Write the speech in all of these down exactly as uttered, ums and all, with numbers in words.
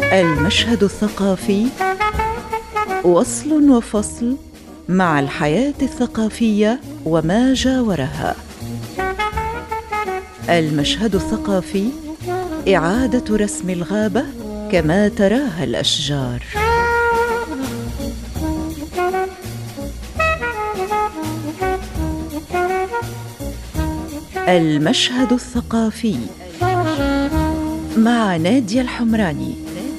المشهد الثقافي وصل وفصل مع الحياة الثقافية وما جاورها. المشهد الثقافي إعادة رسم الغابة كما تراها الأشجار. المشهد الثقافي مع نادية الحمراني.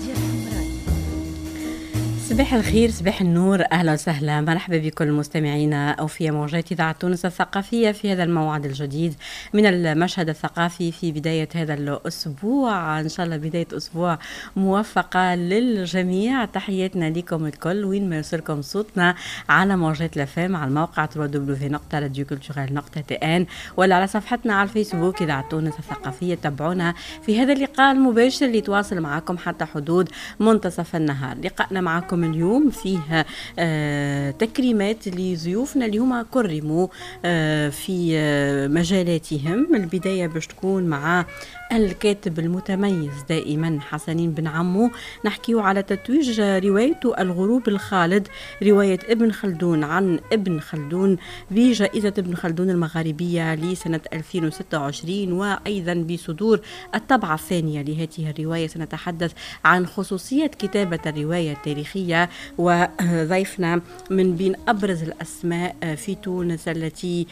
صباح الخير، صباح النور، أهلا وسهلا، مرحبا بكل مستمعينا أو في موجات إذاعة تونس الثقافية في هذا الموعد الجديد من المشهد الثقافي في بداية هذا الأسبوع. إن شاء الله بداية أسبوع موفقة للجميع. تحياتنا لكم الكل وين ما يوصلكم صوتنا على موجات لفام على الموقع دبليو دبليو دبليو دوت راديو كولتورال دوت تي إن ولا على صفحتنا على الفيسبوك إذاعة تونس الثقافية. تابعونا في هذا اللقاء المباشر اللي يتواصل معكم حتى حدود منتصف النهار. لقاءنا معكم اليوم فيه آه تكريمات لضيوفنا اللي هما كرموا آه في آه مجالاتهم. البداية باش تكون مع الكاتب المتميز دائما حسنين بن عمو، نحكيه على تتويج روايته الغروب الخالد، رواية ابن خلدون عن ابن خلدون بجائزة ابن خلدون المغاربية لسنة ألفين وستة وعشرين، وأيضا بصدور الطبعة الثانية لهذه الرواية. سنتحدث عن خصوصية كتابة الرواية التاريخية، وضيفنا من بين أبرز الأسماء في تونس التي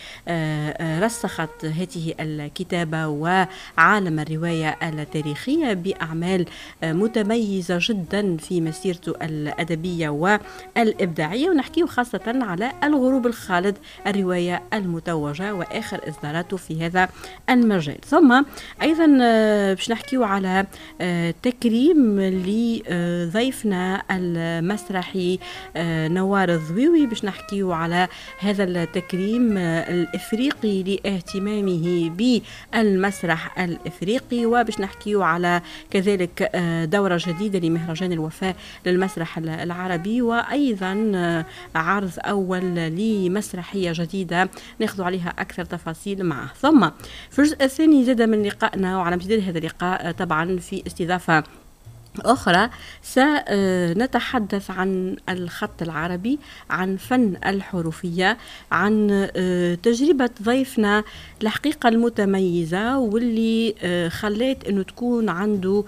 رسخت هذه الكتابة وعالم الرواية التاريخية بأعمال متميزة جدا في مسيرته الأدبية والإبداعية، ونحكيه خاصة على الغروب الخالد، الرواية المتوجة وآخر إصداراته في هذا المجال. ثم أيضا باش نحكيه على تكريم لضيفنا المسرحي نوار الضويوي، باش نحكيه على هذا التكريم الإفريقي لاهتمامه بالمسرح الإفريقي، وباش نحكيه على كذلك دورة جديدة لمهرجان الوفاء للمسرح العربي، وأيضا عرض أول لمسرحية جديدة ناخذ عليها أكثر تفاصيل معه. ثم في الجزء الثاني زاد من لقائنا وعلى امتداد هذا اللقاء طبعا في استضافة أخرى سنتحدث عن الخط العربي، عن فن الحروفية، عن تجربة ضيفنا الحقيقة المتميزة واللي خلت أنه تكون عنده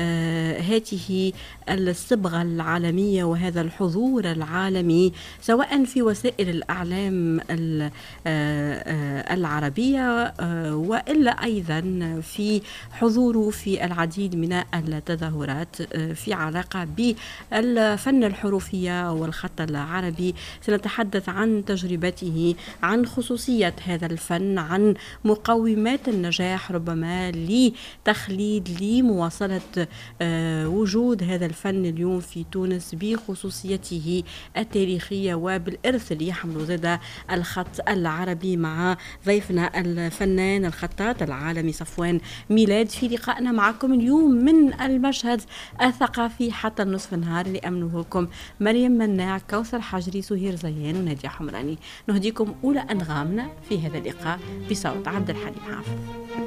هذه الصبغة العالمية وهذا الحضور العالمي سواء في وسائل الأعلام العربية وإلا أيضا في حضوره في العديد من التظاهرات في علاقة بالفن الحروفية والخط العربي. سنتحدث عن تجربته، عن خصوصية هذا الفن، عن مقومات النجاح ربما لتخليد لمواصلة وجود هذا الفن اليوم في تونس بخصوصيته التاريخية وبالإرث اللي يحمل زاد الخط العربي، مع ضيفنا الفنان الخطاط العالمي صفوان ميلاد في لقائنا معكم اليوم من المشهد الثقافي حتى النصف النهار اللي أمنه لكم مريم مناع، كوثر حجري، سهير زيان ونادية حمراني. نهديكم أولى أنغامنا في هذا اللقاء بصوت عبد الحليم حافظ.